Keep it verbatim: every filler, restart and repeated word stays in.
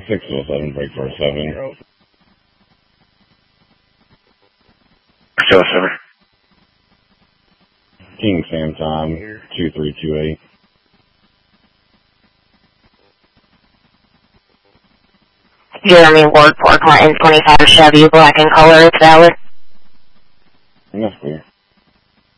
six oh seven, break for seven. six oh seven. King Sam Tom, two three two eight. Jeremy Ward, Port Clinton, twenty-five Chevy, black in color, it's valid. That's clear.